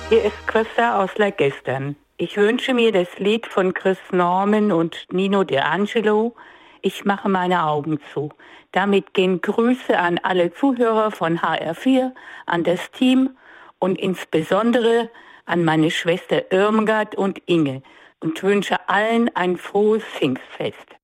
Hier ist Christa aus Leicestern. Ich wünsche mir das Lied von Chris Norman und Nino D'Angelo. Ich mache meine Augen zu. Damit gehen Grüße an alle Zuhörer von HR4, an das Team und insbesondere an meine Schwester Irmgard und Inge und wünsche allen ein frohes Pfingstfest.